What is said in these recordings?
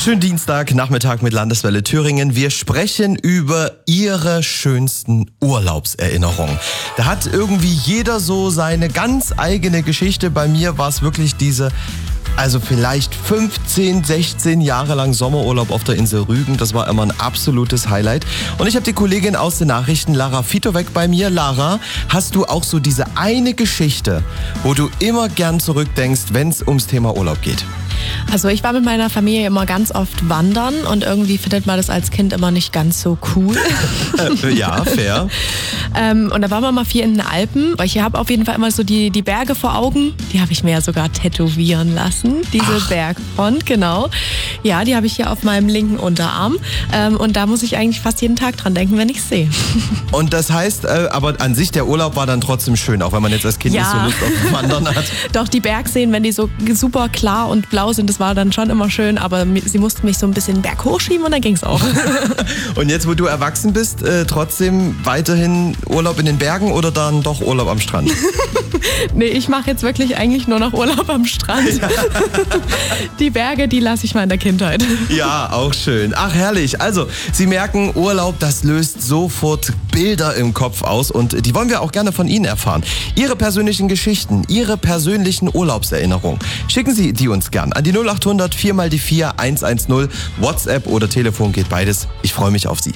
Schönen Dienstagnachmittag mit Landeswelle Thüringen. Wir sprechen über Ihre schönsten Urlaubserinnerungen. Da hat irgendwie jeder so seine ganz eigene Geschichte. Bei mir war es wirklich vielleicht 15, 16 Jahre lang Sommerurlaub auf der Insel Rügen. Das war immer ein absolutes Highlight. Und ich habe die Kollegin aus den Nachrichten, Lara Fitowek, bei mir. Lara, hast du auch so diese eine Geschichte, wo du immer gern zurückdenkst, wenn es ums Thema Urlaub geht? Also ich war mit meiner Familie immer ganz oft wandern und irgendwie findet man das als Kind immer nicht ganz so cool. Ja, fair. Und da waren wir mal viel in den Alpen. Aber ich habe auf jeden Fall immer so die Berge vor Augen. Die habe ich mir ja sogar tätowieren lassen. Diese Bergfront, genau. Ja, die habe ich hier auf meinem linken Unterarm. Und da muss ich eigentlich fast jeden Tag dran denken, wenn ich es sehe. Und das heißt, aber an sich der Urlaub war dann trotzdem schön, auch wenn man jetzt als Kind nicht so Lust auf Wandern hat. Doch, die Bergseen, wenn die so super klar und blau sind, das war dann schon immer schön, aber sie mussten mich so ein bisschen berghoch schieben und dann ging's auch. Und jetzt, wo du erwachsen bist, trotzdem weiterhin Urlaub in den Bergen oder dann doch Urlaub am Strand? Nee, ich mache jetzt wirklich eigentlich nur noch Urlaub am Strand. Ja. Die Berge, die lasse ich mal in der Kindheit. Ja, auch schön. Ach, herrlich. Also, Sie merken, Urlaub, das löst sofort Bilder im Kopf aus und die wollen wir auch gerne von Ihnen erfahren. Ihre persönlichen Geschichten, Ihre persönlichen Urlaubserinnerungen. Schicken Sie die uns gern an die 0800 4x4 110. WhatsApp oder Telefon geht beides. Ich freue mich auf Sie.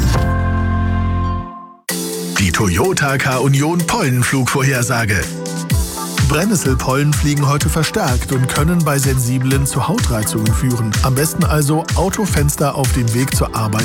Die Toyota K-Union Pollenflugvorhersage. Brennnesselpollen fliegen heute verstärkt und können bei Sensiblen zu Hautreizungen führen. Am besten also Autofenster auf dem Weg zur Arbeit